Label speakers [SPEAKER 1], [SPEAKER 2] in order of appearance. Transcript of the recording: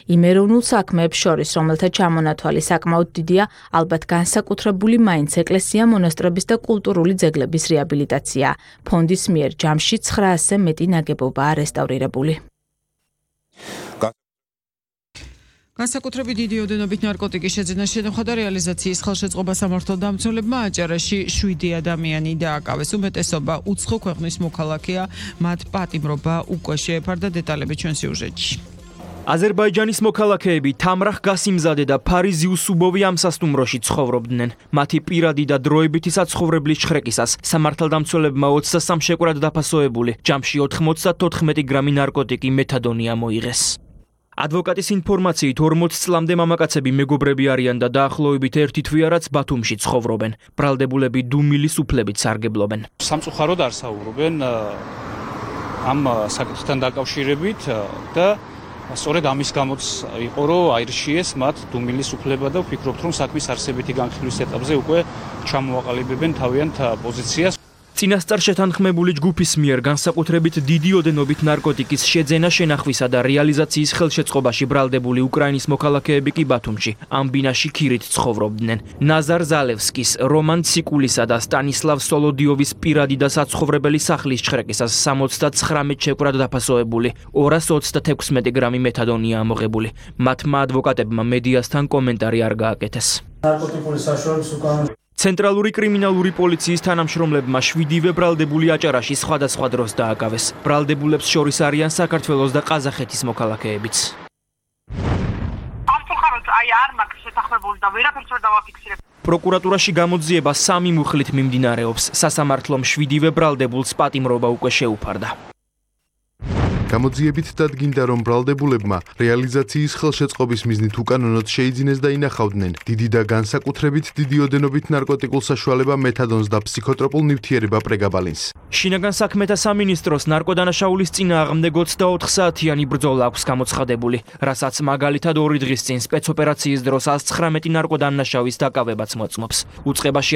[SPEAKER 1] იმ ეროვნულ საქმეებს შორის, რომელთა ჩამონათვალი საკმაოდ დიდია, ალბათ განსაკუთრებული მაინც ეკლესია, მონასტრების და კულტურული ძეგლების რეაბილიტაცია. ფონდის მიერ ჯამში 900-ზე მეტი ნაგებობაა რესტავრირებული.
[SPEAKER 2] განსაკუთრებით დიდი ოდენობით ნარკოტიკის შეძენა შენახვა და რეალიზაციის ხელშეწყობა სამართალდამცველებმა აჭარაში 7 ადამიანი დააკავეს. უმეტესობა უცხო ქვეყნის მოქალაქეა, მათ პატიმრობა უკვე შეეფარდა. დეტალები ჩვენ სიუჟეტში.
[SPEAKER 3] აზერბაიჯანის მოქალაქეები თამრახ გასიმზადე და ფარიზ იუსუბოვი ამ სასტუმროში ცხოვრობდნენ. მათი პირადი და დროებითი საცხოვრებლის ჩხრეკისას სამართალდამცველებმა 23 შეკვრად დაფასოებული, ჯამში 94 გრამი ნარკოტიკი მეთადონი ამოიღეს. ადვოკატის ინფორმაციით 40 წლამდე მამაკაცები მეგობრები არიან და დაახლოებით ერთი თვეა, რაც ბათუმში ცხოვრობენ. ბრალდებულები დუმილის უფლებით სარგებლობენ.
[SPEAKER 4] სამწუხაროდ არ საუბრობენ ამ საკითხთან დაკავშირებით და სწორედ ამის გამოც იყო, რომ აირჩიეს მათ დუმილის უფლება და ვფიქრობთ, რომ საქმის არსებითი განხილვის ეტაპზე უკვე ჩამოაყალიბებენ თავიანთ პოზიციას. წინასწარ შეთანხმებული ჯგუფის მიერ განსაკუთრებით დიდი ოდენობით ნარკოტიკის შეძენა, შენახვისა და რეალიზაციის ხელშეწყობაში ბრალდებული უკრაინის მოქალაქეები კი ბათუმში ამ ბინაში ქირით ცხოვრობდნენ. ნაზარ ზალევსკის, რომან ციკულისა და სტანისლავ სოლოდიოვის პირადი და საცხოვრებელი სახლის ჩხრეკისას 79 შეკვრად დაფასოებული, 226 გრამი მეთადონია ამოღებული. მათმა ადვოკატებმა მედიასთან კომენტარი არ გააკეთეს.
[SPEAKER 5] ნარკოტიკული საშუალების უკანონო
[SPEAKER 3] ცენტრალური კრიმინალური პოლიციის თანამშრომლებმა 7 ბრალდებული აჭარაში სხვადასხვა დროს დააკავეს. ბრალდებულებს შორის არიან საქართველოს და ყაზახეთის მოქალაქეებიც.
[SPEAKER 6] არ მაქვს შეთანხმებული და ვერაფერს ვერ დავაფიქსირებ.
[SPEAKER 3] პროკურატურაში გამოძიება 3 მუხლით მიმდინარეობს. სასამართლომ 7 ბრალდებულს პატიმრობა უკვე შეუფარდა.
[SPEAKER 7] გამოძიებით დადგინდა, რომ ბრალდებულებმა რეალიზაციის ხელშეწყობის მიზნით უკანონოდ შეიძინეს და ინახავდნენ დიდი და განსაკუთრებით დიდი ოდენობით ნარკოტიკულ საშუალება მეთადონს და ფსიქოტროპულ ნივთიერება პრეგაბალინს.
[SPEAKER 3] შინაგან საქმეთა სამინისტროს ნარკოდანაშაულის წინააღმდეგ 24 საათიანი ბრძოლა აქვს გამოცხადებული, რასაც მაგალითად 2 დღის წინ სპეცოპერაციის დროს 119 ნარკოდანაშავის დაკავებაც მოწმობს. უწყებაში